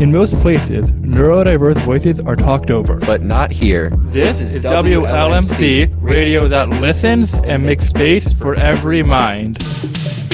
In most places, neurodiverse voices are talked over. But not here. This is WLMC, radio that listens and makes space for every mind.